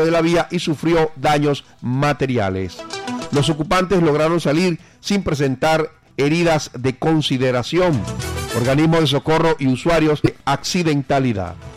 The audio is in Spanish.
de la vía y sufrió daños materiales. Los ocupantes lograron salir sin presentar heridas de consideración. Organismo de socorro y usuarios de accidentalidad.